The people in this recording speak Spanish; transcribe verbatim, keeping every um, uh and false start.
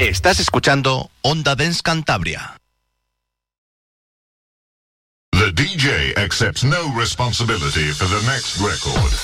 Estás escuchando Onda Dance Cantabria. The D J accepts no responsibility for the next record.